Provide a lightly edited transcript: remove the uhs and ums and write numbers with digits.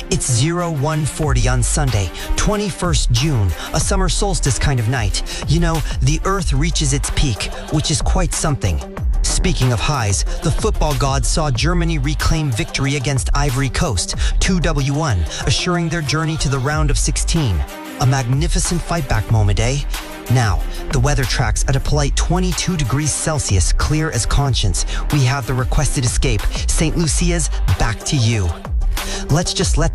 It's 0140 on Sunday, 21st June, a summer solstice kind of night. You know, the Earth reaches its peak, which is quite something. Speaking of highs, the football gods saw Germany reclaim victory against Ivory Coast, 2-1, assuring their journey to the round of 16. A magnificent fight-back moment, eh? Now, the weather tracks at a polite 22 degrees Celsius, clear as conscience. We have the requested escape. St. Lucia's, back to you. Let's just let